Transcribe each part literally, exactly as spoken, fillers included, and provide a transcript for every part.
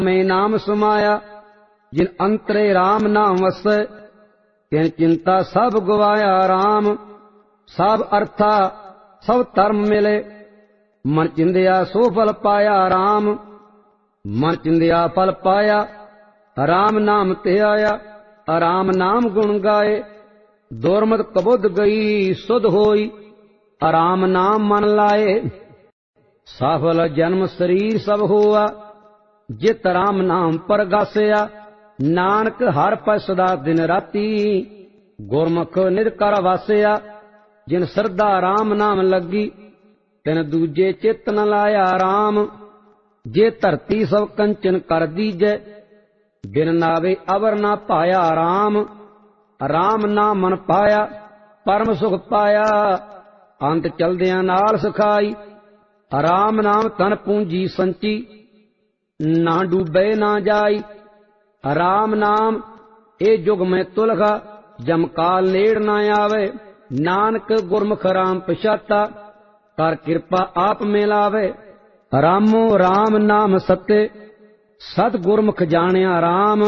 में नाम समाया। जिन अंतरे राम नाम वसै, तिन चिंता सब गवाया राम। सब अर्था सब धर्म मिले, मन चिंदिया सो फल पाया राम। मन चिंदिया फल पाया, राम नाम ते आया। राम नाम गुण गाए, दुर्मत कबुध गई सुध होई। राम नाम मन लाए, सफल जन्म शरीर सब होआ। जित राम नाम परगासिया, नानक हर पै सदा दिन राती। गुरमुख निज कर वासिया, जिन श्रद्धा राम नाम लगी। तिन दूजे चित न लाया राम। जे धरती सब कंचन कर दीजै, बिन नावे अवर ना पाया राम। राम नाम मन पाया, परम सुख पाया। अंत चलदियां नाल सिखाई, राम नाम तन पूंजी संची। ना डूबे ना जाई, राम नाम ए जुग में तुलखा। जमकाल नेड़ ना आवे, नानक गुरमुख राम पछाता। कर कृपा आप मिलावे, रामो राम नाम सत्य। सत गुरमुख जानिया राम,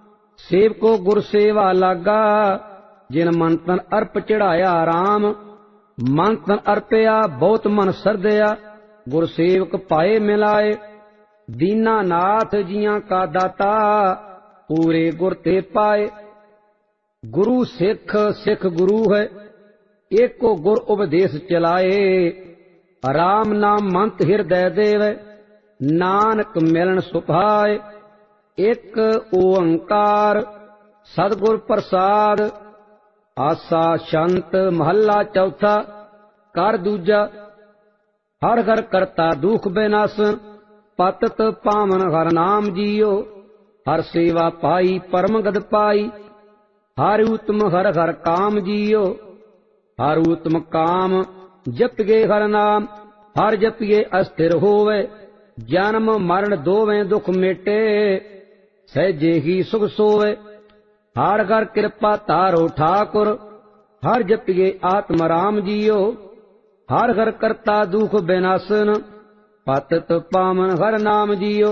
सेवको गुर सेवा लागा। जिन मन तन अर्प चढ़ाया राम। मन तन अर्पया बहुत मन सरदया, गुर सेवक पाए मिलाए। दीना नाथ जियां का दाता, पूरे गुर ते पाए। गुरु सिख सिख गुरु है, एको गुर उपदेश चलाए। राम नाम मंत हृदय देवे, नानक मिलन सुभाए। एक ओंकार सतगुर प्रसाद, आसा शंत महला चौथा। कर दूजा हर घर करता दुख बिनासन। पतत पावन हर नाम जियो, हर सेवा पाई परम गद पाई। हर उत्तम हर हर काम जियो, हर उत्तम काम जपिए हर नाम। हर जपिए अस्थिर होवे, जन्म मरण दोवें दुख मिटे। सहजे ही सुख सोवे, हर घर कृपा तारो ठाकुर। हर जपिए आत्म राम जियो, हर घर करता दुख बिनासन। पतत पावन हर नाम जियो,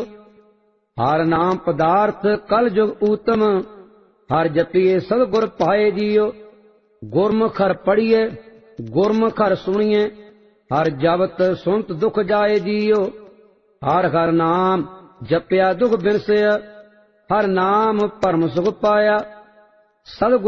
हर नाम पदार्थ कल जुग उत्तम। हर जपिए सतगुर पाए जियो, गुरमुख हर पढ़िए गुरमुख हर सुनिए। हर जपत सुनत दुख जाए जियो, हर हर नाम जपया दुख बिनसया। हर नाम परम सुख पाया। सतगुर